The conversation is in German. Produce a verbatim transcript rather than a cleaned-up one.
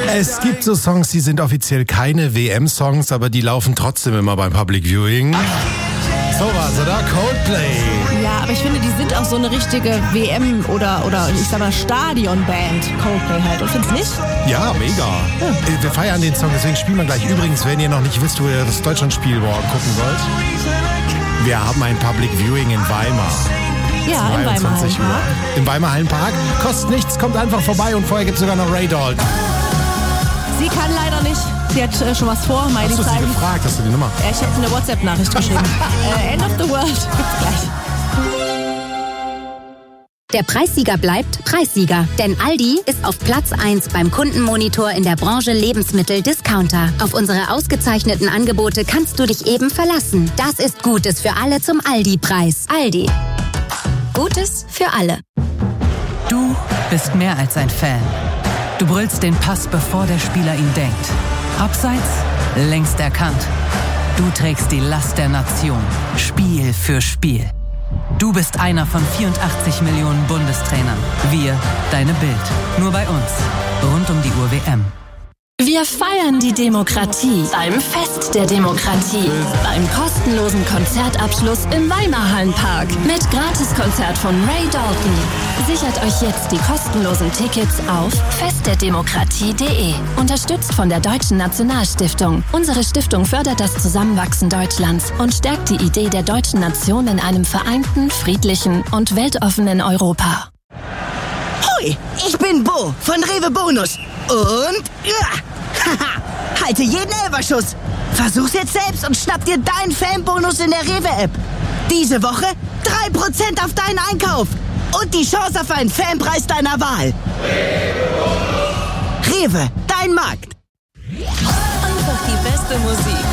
Es gibt so Songs, die sind offiziell keine W M-Songs, aber die laufen trotzdem immer beim Public Viewing. So was, oder? Coldplay. Ja, aber ich finde, die sind auch so eine richtige W M- oder, oder ich sag mal Stadionband. Coldplay halt. Und findest du nicht? Ja, mega. Ja. Wir feiern den Song, deswegen spielen wir gleich. Übrigens, wenn ihr noch nicht wisst, wo ihr das Deutschlandspiel morgen gucken wollt, wir haben ein Public Viewing in Weimar. Ja, im Weimar Hallenpark. Im Weimar Hallenpark. Kostet nichts, kommt einfach vorbei und vorher gibt es sogar noch Ray Dalton. Sie kann leider nicht. Sie hat äh, schon was vor. Hast du sie gefragt? Hast du die Nummer? Ja, ich habe eine WhatsApp-Nachricht geschrieben. äh, End of the World gibt's gleich. Der Preissieger bleibt Preissieger, denn Aldi ist auf Platz eins beim Kundenmonitor in der Branche Lebensmittel-Discounter. Auf unsere ausgezeichneten Angebote kannst du dich eben verlassen. Das ist Gutes für alle zum Aldi-Preis. Aldi. Gutes für alle. Du bist mehr als ein Fan. Du brüllst den Pass, bevor der Spieler ihn denkt. Abseits, längst erkannt. Du trägst die Last der Nation, Spiel für Spiel. Du bist einer von vierundachtzig Millionen Bundestrainern. Wir, deine Bild. Nur bei uns. Rund um die Uhr W M. Wir feiern die Demokratie beim Fest der Demokratie. Beim kostenlosen Konzertabschluss im Weimar Hallenpark. Mit Gratiskonzert von Ray Dalton. Sichert euch jetzt die kostenlosen Tickets auf fest der demokratie punkt de. Unterstützt von der Deutschen Nationalstiftung. Unsere Stiftung fördert das Zusammenwachsen Deutschlands und stärkt die Idee der deutschen Nation in einem vereinten, friedlichen und weltoffenen Europa. Hui, ich bin Bo von Rewe Bonus. Und, ja, haha, halte jeden Elferschuss. Versuch's jetzt selbst und schnapp dir deinen Fanbonus in der Rewe-App. Diese Woche drei Prozent auf deinen Einkauf. Und die Chance auf einen Fanpreis deiner Wahl. Rewe, dein Markt. Einfach die beste Musik.